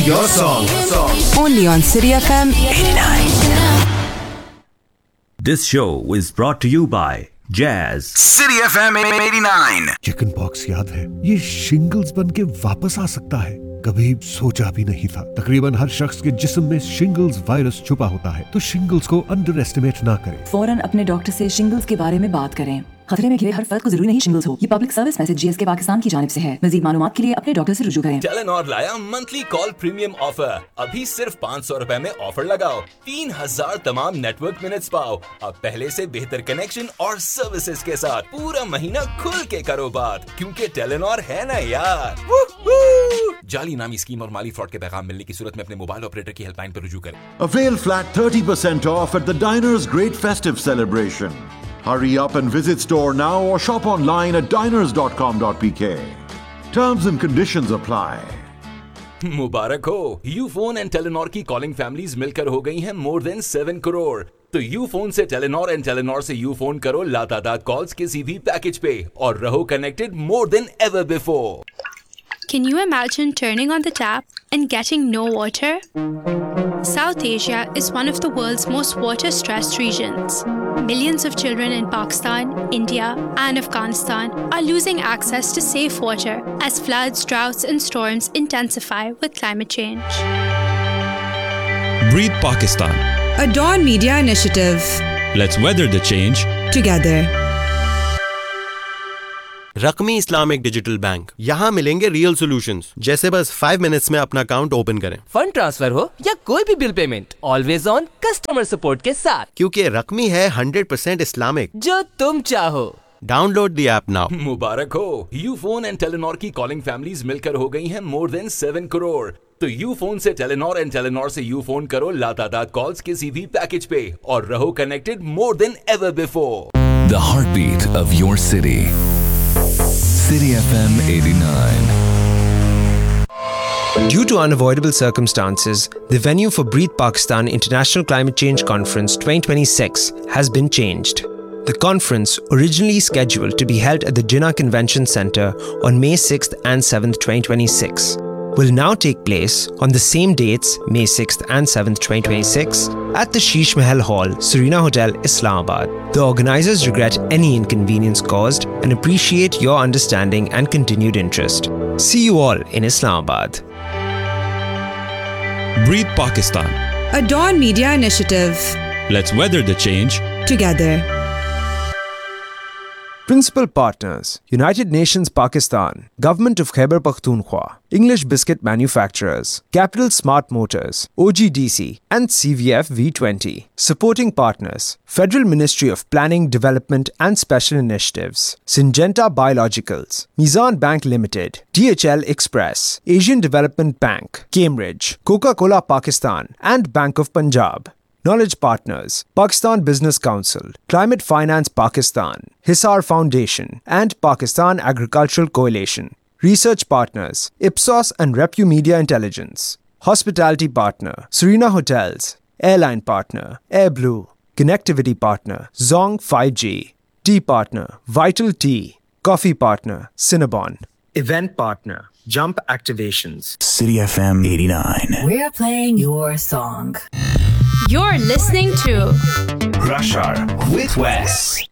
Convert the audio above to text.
your song. Only on City FM 89. This show is brought to you by Jazz. City FM 89. Chicken pox याद है? ये shingles बन के वापस आ सकता है। कभी सोचा भी नहीं था। तकरीबन हर शख्स के जिस्म में शिंगल्स वायरस छुपा होता है, तो शिंगल्स को अंडर एस्टिमेट ना करें। फौरन अपने डॉक्टर से शिंगल्स के बारे में बात करें। खतरे में घिरे हर फर्द को जरूरी नहीं शिंगल्स हो। ये public service message GSK Pakistan की जानिब से है। मज़ीद मालूमात के लिए अपने डॉक्टर से रुजू करें। टेलेनॉर लाया मंथली कॉल प्रीमियम ऑफर। अभी सिर्फ 500 रुपए में ऑफर लगाओ। 3000 तमाम नेटवर्क मिनट्स पाओ। अब पहले से बेहतर कनेक्शन और सर्विसेज के साथ पूरा महीना खुल के करो बात, क्योंकि टेलेनॉर है ना यार। जाली नामी स्कीम और माली फ्रॉड के पैगाम मिलने की सूरत में अपने मोबाइल ऑपरेटर की हेल्पलाइन पर रुजू करें। Avail flat 30% off at the Diners Great Festive Celebration. Hurry up and visit store now or shop online at diners.com.pk. Terms and conditions apply. मुबारक हो, यूफोन एंड टेलेनॉर की कॉलिंग फैमिलीज मिलकर हो गई हैं more than 7 करोड़। तो यूफोन से टेलेनॉर एंड टेलेनॉर से यूफोन करो लातादाद कॉल्स किसी भी पैकेज पे और रहो connected more than ever before. Can you imagine turning on the tap and getting no water? South Asia is one of the world's most water-stressed regions. Millions of children in Pakistan, India, and Afghanistan are losing access to safe water as floods, droughts, and storms intensify with climate change. Breathe Pakistan. A Dawn Media initiative. Let's weather the change together. रकमी Islamic digital bank, यहाँ मिलेंगे real solutions. जैसे बस 5 minutes में अपना account open करें, fund transfer हो या कोई भी bill payment, always on customer support के साथ, क्योंकि रकमी है 100% इस्लामिक। जो तुम चाहो। Download the app now. मुबारक हो, यूफोन एंड टेलेनॉर की कॉलिंग फैमिलीज मिलकर हो गई हैं more than 7 करोड़। तो यूफोन से टेलेनॉर एंड टेलेनॉर से यूफोन करो लातादाद कॉल्स किसी भी पैकेज पे और रहो connected more than ever before. The heartbeat of your city. City FM 89. Due to unavoidable circumstances, the venue for Breathe Pakistan International Climate Change Conference 2026 has been changed. The conference, originally scheduled to be held at the Jinnah Convention Centre on May 6th and 7th, 2026, will now take place on the same dates, May 6th and 7th, 2026, at the Sheesh Mahal Hall, Serena Hotel, Islamabad. The organisers regret any inconvenience caused and appreciate your understanding and continued interest. See you all in Islamabad. Breathe Pakistan. A Dawn Media initiative. Let's weather the change together. Principal partners: United Nations Pakistan, Government of Khyber Pakhtunkhwa, English Biscuit Manufacturers, Capital Smart Motors, OGDC, and CVF V20. Supporting partners: Federal Ministry of Planning, Development and Special Initiatives, Syngenta Biologicals, Mizan Bank Limited, DHL Express, Asian Development Bank, Cambridge, Coca-Cola Pakistan, and Bank of Punjab. Knowledge partners: Pakistan Business Council, Climate Finance Pakistan, Hisar Foundation, and Pakistan Agricultural Coalition. Research partners: Ipsos and Repu Media Intelligence. Hospitality partner: Serena Hotels. Airline partner: AirBlue. Connectivity partner: Zong 5G. Tea partner: Vital Tea. Coffee partner: Cinnabon. Event partner: Jump Activations. City FM 89. We're playing your song. You're listening to Rush Hour with Wes.